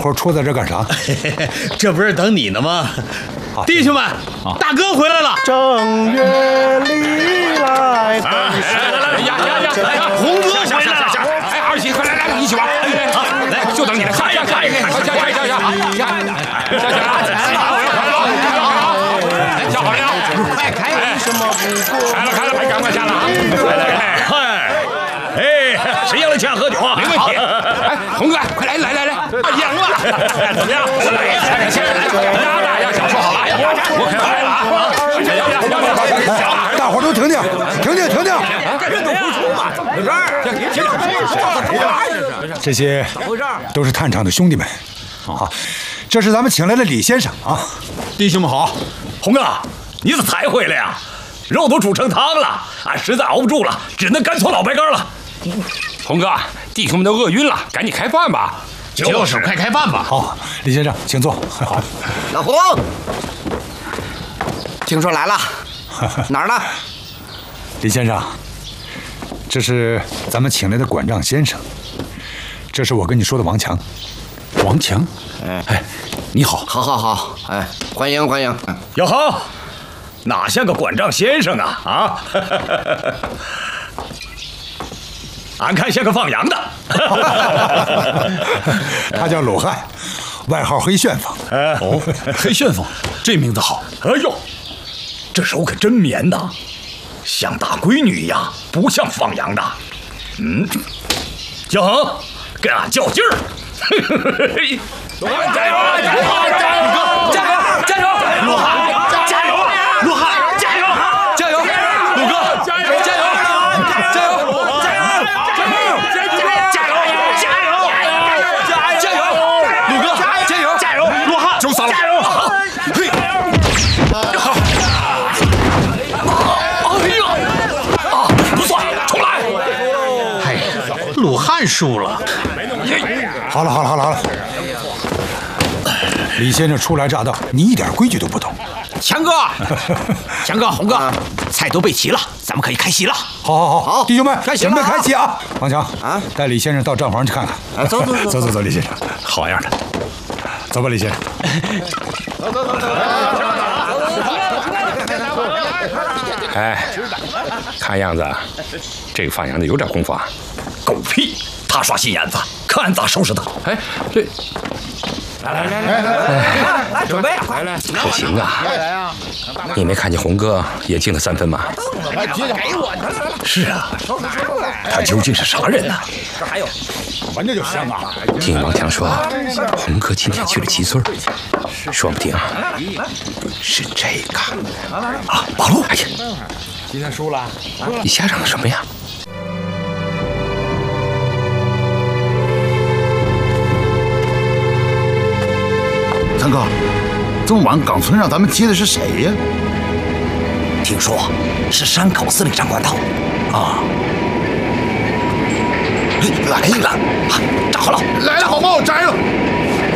伙戳在这干啥？ 这不是等你呢吗？弟兄们，大哥回来了！ 正月里来， 来，红哥回来了！ 哎，二喜，快来，一起玩！来，就等你了，下一个，下！下好了， 快开！为什么不过？ 开了，赶快下了啊！ 谁要来抢喝酒啊？ 没问题。哎，红哥，快来，赢了！怎么样？来，大要小说好了，我可来了啊！大伙都停停！ 人都不出嘛！ 这些都是探长的兄弟们，啊，这是咱们请来的李先生啊。 弟兄们好，红哥，你怎么才回来呀？肉都煮成汤了，俺实在熬不住了，只能干搓老白干了。 红哥，弟兄们都饿晕了，赶紧开饭吧！ 就是快开饭吧！ 好，李先生，请坐。好， 老胡，听说来了，哪儿呢？ 李先生，这是咱们请来的管账先生，这是我跟你说的王强。 王强，哎，你好， 好，哎，欢迎。 哟呵，哪像个管账先生啊啊！俺看像个放羊的。 他叫鲁汉，外号黑旋风。 哦，黑旋风，这名字好。哎呦，这手可真绵呐，像大闺女一样，不像放羊的。小恒，跟俺较劲儿。加油！鲁汉，加油！鲁汉，加油！鲁哥，加油！ 就死了！ 加油！嘿，不算，重来。 哎，鲁汉输了。 好了，李先生初来乍到，你一点规矩都不懂。 强哥，红哥，菜都备齐了，咱们可以开席了。 好，弟兄们，准备开席啊！王强啊， 带李先生到账房去看看。 走， 李先生， 好样的。 走吧，李先生。走。 哎，看样子这个放羊的有点功夫啊。 狗屁！他耍心眼子，看俺咋收拾他！ 哎，这， 来，准备，来， 可行啊！你没看见红哥也进了3分吗？ 是啊，他究竟是啥人呢？ 这还有， 闻着就香啊！ 听王强说，红哥今天去了7村，说不定是这个啊！马路！ 哎呀， 今天输了， 你瞎嚷什么呀？ 强哥，这么晚岗村让咱们接的是谁呀？ 听说是山口司令长官到。啊！来了，扎好了， 来了，好帽摘了。